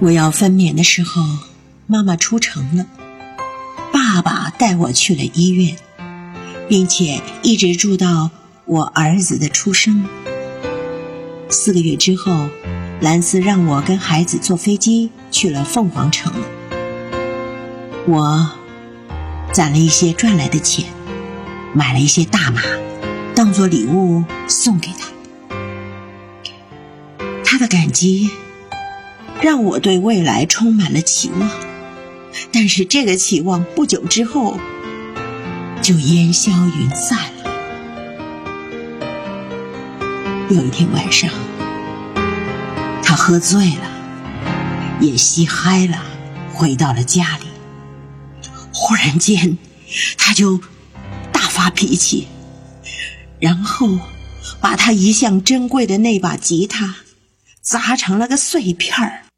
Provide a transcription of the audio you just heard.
我要分娩的时候，妈妈出城了，爸爸带我去了医院，并且一直住到我儿子的出生。4个月之后，兰斯让我跟孩子坐飞机去了凤凰城。我攒了一些赚来的钱，买了一些大麻，当作礼物送给他。他的感激让我对未来充满了期望，但是这个期望不久之后就烟消云散了。有一天晚上，他喝醉了，也吸嗨了，回到了家里。忽然间，他就大发脾气，然后把他一向珍贵的那把吉他砸成了个碎片儿。